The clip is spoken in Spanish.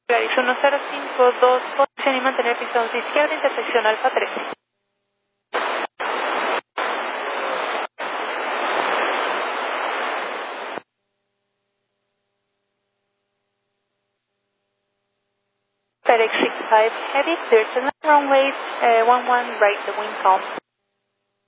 Garis 1052, posición y mantener pistones de izquierda, intersección Alfa 3. FedEx 65 heavy, clear to land, runway 11 right, the wind calm.